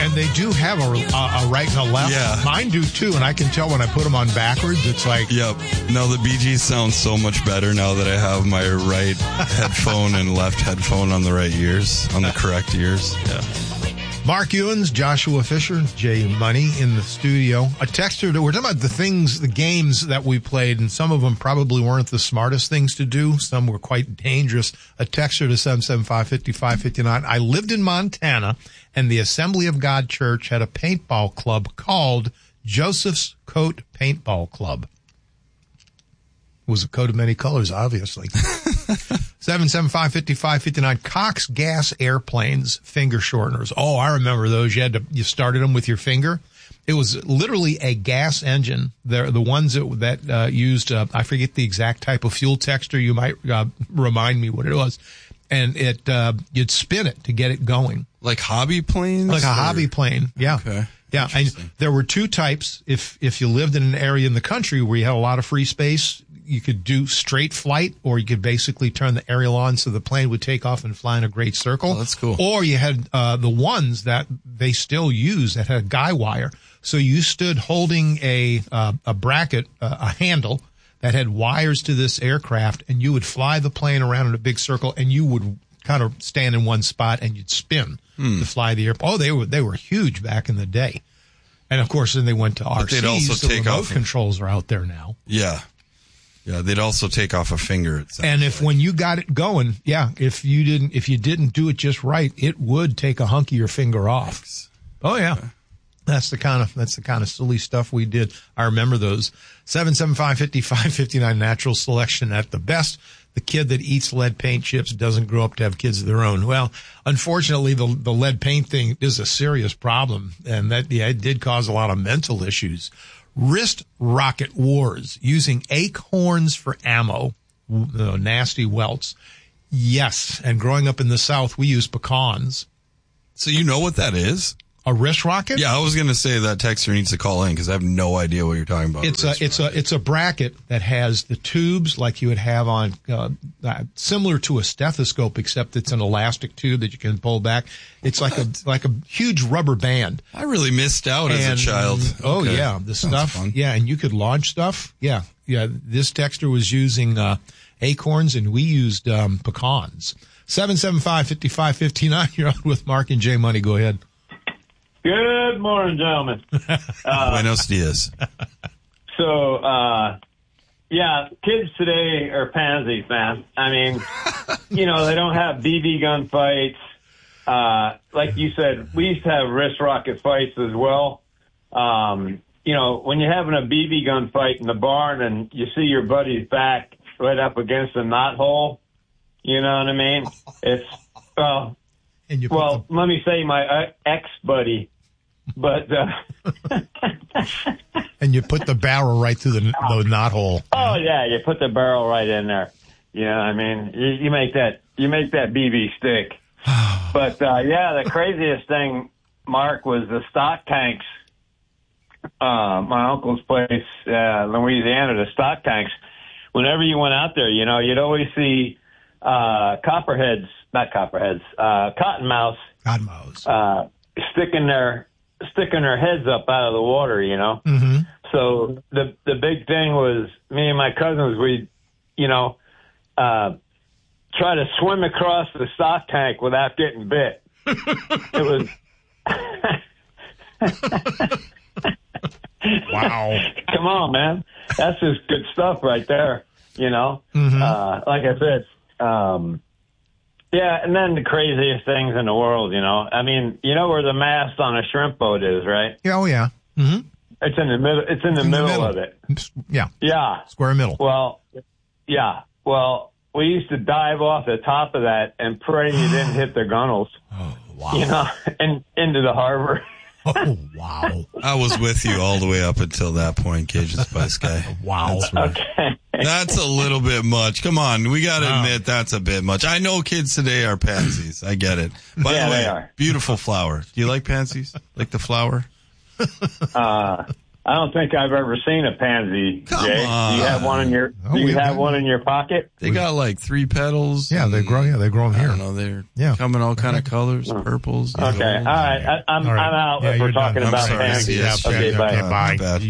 And they do have a right and a left. Yeah. Mine do too, and I can tell when I put them on backwards, it's like... Yep. No, the BG sounds so much better now that I have my right headphone and left headphone on the right ears, on the correct ears. Yeah. Mark Ewens, Joshua Fisher, Jay Money in the studio. A texter, we're talking about the games that we played, and some of them probably weren't the smartest things to do. Some were quite dangerous. A texter to 775-5559. I lived in Montana, and the Assembly of God Church had a paintball club called Joseph's Coat Paintball Club. It was a coat of many colors, obviously. 775-5559. Cox gas airplanes, finger shorteners. Oh, I remember those. You started them with your finger. It was literally a gas engine. They're the ones that used, I forget the exact type of fuel texture. You might remind me what it was. And you'd spin it to get it going. Like hobby planes? Like a hobby plane, yeah. Okay. Yeah, and there were two types. If you lived in an area in the country where you had a lot of free space, you could do straight flight, or you could basically turn the aerial on so the plane would take off and fly in a great circle. Oh, that's cool. Or you had the ones that they still use that had a guy wire. So you stood holding a bracket, a handle that had wires to this aircraft, and you would fly the plane around in a big circle, and you would kind of stand in one spot and you'd spin to fly the airplane. Oh, they were huge back in the day. And of course, then they went to RCs. They'd also so take remote off controls are out there now. Yeah. Yeah, they'd also take off a finger. And when you got it going, if you didn't do it just right, it would take a hunk of your finger off. Thanks. Oh yeah. Okay. That's the kind of silly stuff we did. I remember those. 775-5559 Natural Selection at the best. The kid that eats lead paint chips doesn't grow up to have kids of their own. Well, unfortunately, the lead paint thing is a serious problem, and it did cause a lot of mental issues. Wrist rocket wars using acorns for ammo, nasty welts. Yes, and growing up in the South, we use pecans. So you know what that is? A wrist rocket? Yeah, I was going to say that texter needs to call in because I have no idea what you're talking about. It's a bracket that has the tubes like you would have on similar to a stethoscope, except it's an elastic tube that you can pull back. It's like a huge rubber band. I really missed out as a child. Oh okay. yeah, the Sounds stuff. fun. Yeah, and you could launch stuff. Yeah. This texter was using acorns, and we used pecans. 775-5559. You're on with Mark and Jay Money. Go ahead. Good morning, gentlemen. Buenos dias. So, kids today are pansies, man. I mean, they don't have BB gun fights. Like you said, we used to have wrist rocket fights as well. When you're having a BB gun fight in the barn and you see your buddy's back right up against a knot hole, you know what I mean? It's, let me say my ex-buddy, but... And you put the barrel right through the knot hole. Oh, yeah, you put the barrel right in there. You know what I mean? You make that BB stick. But, the craziest thing, Mark, was the stock tanks. My uncle's place, Louisiana, the stock tanks. Whenever you went out there, you'd always see cottonmouths, sticking their heads up out of the water, Mm-hmm. So the big thing was me and my cousins, we, try to swim across the stock tank without getting bit. It was. Wow. Come on, man. That's just good stuff right there, Mm-hmm. Like I said, and then the craziest things in the world, I mean, where the mast on a shrimp boat is, right? Oh, yeah. Mm-hmm. It's in the middle. It's in the middle of it. Yeah. Yeah. Square middle. Well, yeah. Well, we used to dive off the top of that and pray you didn't hit the gunnels. Oh, wow. And into the harbor. Oh, wow. I was with you all the way up until that point, Cajun Spice Guy. Wow. Okay. That's a little bit much. Come on, we got to admit that's a bit much. I know kids today are pansies. I get it. By the way, they are. Beautiful flower. Do you like pansies? Like the flower? I don't think I've ever seen a pansy, Come Jay. on. Do you have one in your one in your pocket? They got like 3 petals. Yeah, they grow. Yeah, they grow them I here. don't know. They're coming all kind of colors, purples. Okay, all right. I'm out if we're talking about pansies. Yeah, Okay, bye. Bye. Bad.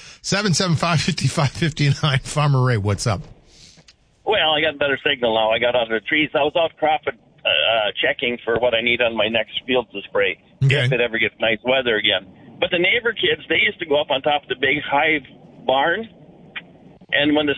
775-5559. Farmer Ray, what's up? Well, I got better signal now. I got out of the trees. I was out cropping, checking for what I need on my next field to spray. Okay. If it ever gets nice weather again. But the neighbor kids, they used to go up on top of the big hive barn, and when the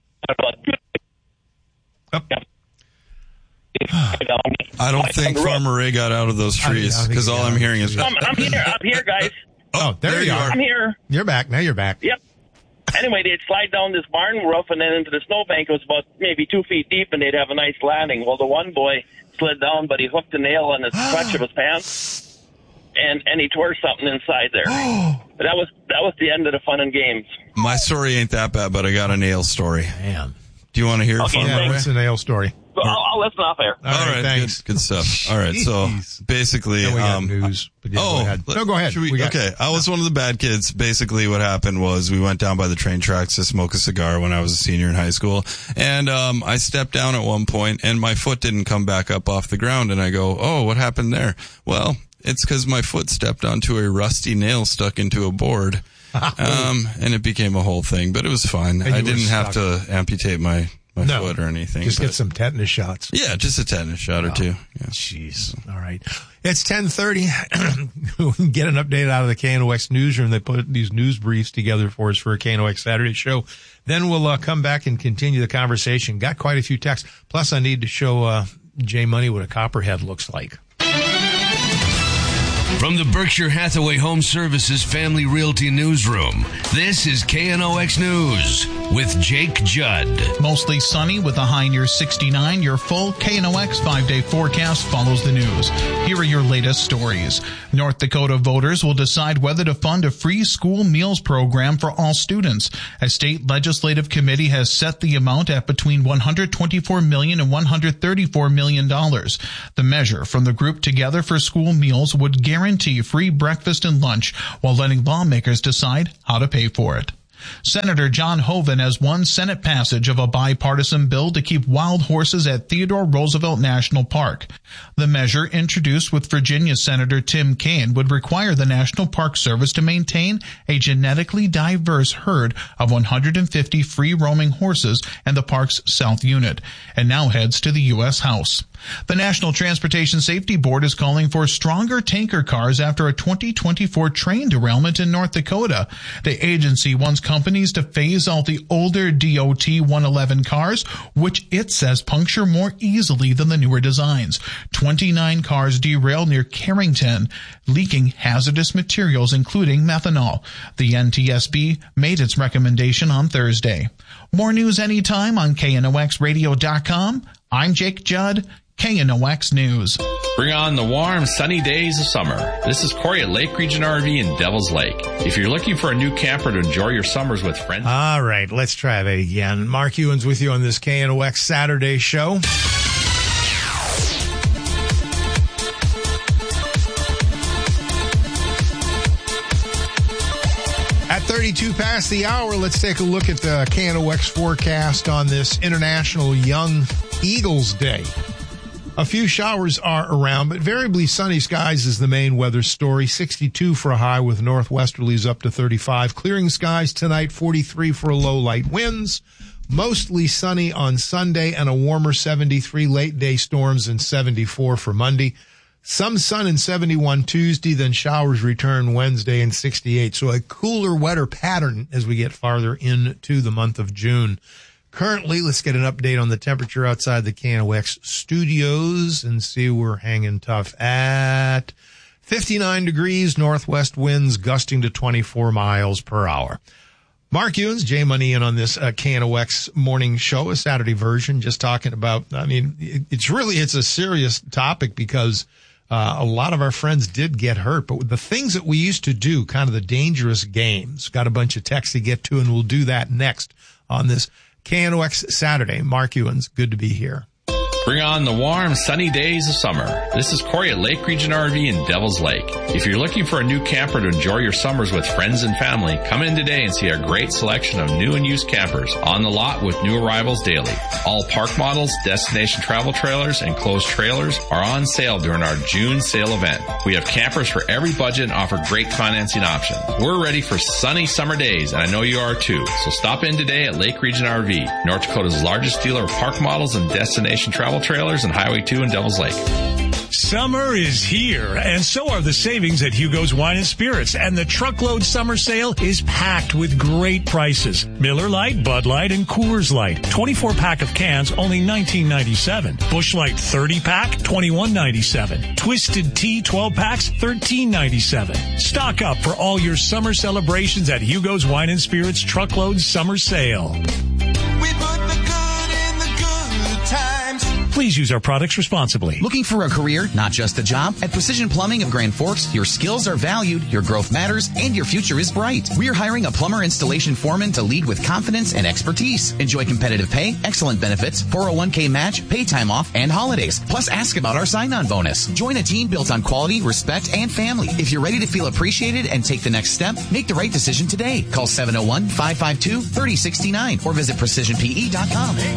I don't think Farmer Ray got out of those trees because all I'm hearing is. I'm here, guys. Oh, there you are. I'm here. You're back. Now you're back. Yep. Anyway, they'd slide down this barn roof and then into the snowbank. It was about maybe 2 feet deep, and they'd have a nice landing. Well, the one boy slid down, but he hooked a nail on the crotch of his pants, and he tore something inside there. But that was the end of the fun and games. My story ain't that bad, but I got a nail story. Man. Do you want to hear it, Farmer Yeah, Ray? what's the nail story? So I'll listen off air. All right, thanks. Good stuff. All right, so Jeez. basically, Then we got news. But yeah, go ahead. let- Go ahead. should we- We got- okay, I was one of the bad kids. Basically, what happened was we went down by the train tracks to smoke a cigar when I was a senior in high school, and I stepped down at one point, and my foot didn't come back up off the ground, and I go, "Oh, what happened there?" Well, it's because my foot stepped onto a rusty nail stuck into a board, and it became a whole thing. But it was fine. And I you were didn't have stuck. to amputate my foot or anything. Just but- get some tetanus shots. Yeah, just a tetanus shot or two. Yeah. Jeez. All right. It's 10:30. We can get an update out of the KNOX newsroom. They put these news briefs together for us for a KNOX Saturday show. Then we'll come back and continue the conversation. Got quite a few texts. Plus, I need to show Jay Money what a copperhead looks like. From the Berkshire Hathaway Home Services Family Realty Newsroom, this is KNOX News with Jake Judd. Mostly sunny with a high near 69. Your full KNOX 5-day forecast follows the news. Here are your latest stories. North Dakota voters will decide whether to fund a free school meals program for all students. A state legislative committee has set the amount at between $124 million and $134 million. The measure from the group Together for School Meals would guarantee free breakfast and lunch while letting lawmakers decide how to pay for it. Senator John Hoeven has won Senate passage of a bipartisan bill to keep wild horses at Theodore Roosevelt National Park. The measure, introduced with Virginia Senator Tim Kaine, would require the National Park Service to maintain a genetically diverse herd of 150 free-roaming horses in the park's South Unit, and now heads to the U.S. House. The National Transportation Safety Board is calling for stronger tanker cars after a 2024 train derailment in North Dakota. The agency wants companies to phase out the older DOT 111 cars, which it says puncture more easily than the newer designs. 29 cars derailed near Carrington, leaking hazardous materials including methanol. The NTSB made its recommendation on Thursday. More news anytime on KNOXradio.com. I'm Jake Judd, KNOX News. Bring on the warm, sunny days of summer. This is Corey at Lake Region RV in Devil's Lake. If you're looking for a new camper to enjoy your summers with friends. All right, let's try that again. Mark Ewan's with you on this KNOX Saturday show. At 32 past the hour, let's take a look at the KNOX forecast on this International Young Eagles Day. A few showers are around, but variably sunny skies is the main weather story. 62 for a high with northwesterlies up to 35. Clearing skies tonight, 43 for a low, light winds. Mostly sunny on Sunday and a warmer 73. Late day storms and 74 for Monday. Some sun and 71 Tuesday, then showers return Wednesday and 68. So a cooler, wetter pattern as we get farther into the month of June. Currently, let's get an update on the temperature outside the KNOX studios and see we're hanging tough at 59 degrees, northwest winds gusting to 24 miles per hour. Mark Ewens, Jay Money in on this KNOX morning show, a Saturday version, just talking about, I mean, it's a serious topic because a lot of our friends did get hurt, but the things that we used to do, kind of the dangerous games, got a bunch of texts to get to, and we'll do that next on this KNOX Saturday. Mark Ewens, good to be here. Bring on the warm, sunny days of summer. This is Corey at Lake Region RV in Devil's Lake. If you're looking for a new camper to enjoy your summers with friends and family, come in today and see our great selection of new and used campers on the lot with new arrivals daily. All park models, destination travel trailers, and closed trailers are on sale during our June sale event. We have campers for every budget and offer great financing options. We're ready for sunny summer days, and I know you are too. So stop in today at Lake Region RV, North Dakota's largest dealer of park models and destination travel trailers, and Highway 2 in Devil's Lake. Summer is here, and so are the savings at Hugo's Wine & Spirits, and the truckload summer sale is packed with great prices. Miller Lite, Bud Light, and Coors Light. 24-pack of cans, only $19.97. Busch Light 30-pack, $21.97. Twisted Tea 12-packs, $13.97. Stock up for all your summer celebrations at Hugo's Wine & Spirits truckload summer sale. Please use our products responsibly. Looking for a career, not just a job? At Precision Plumbing of Grand Forks, your skills are valued, your growth matters, and your future is bright. We're hiring a plumber installation foreman to lead with confidence and expertise. Enjoy competitive pay, excellent benefits, 401k match, pay time off, and holidays. Plus, ask about our sign-on bonus. Join a team built on quality, respect, and family. If you're ready to feel appreciated and take the next step, make the right decision today. Call 701-552-3069 or visit precisionpe.com.